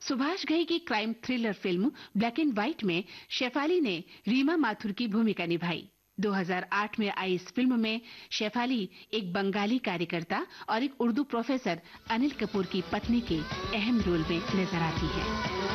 सुभाष घई की crime thriller film black and white में शेफाली ने रीमा माथुर की भूमिका निभाई। 2008 में आई इस फिल्म में शेफाली एक बंगाली कार्यकर्ता और एक उर्दू प्रोफेसर अनिल कपूर की पत्नी के अहम रोल में नजर आती है।